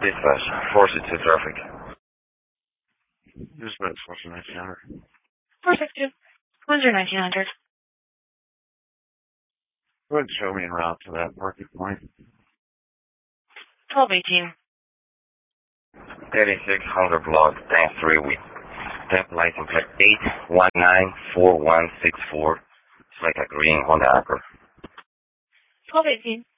Dispatch, 462 traffic. Dispatch, 462. 462. When's your 1900? Go ahead and show me en route to that parking point. 1218. 3600 block, tank 3 with temp license plate 8194164. It's like a green Honda Accord. 1218.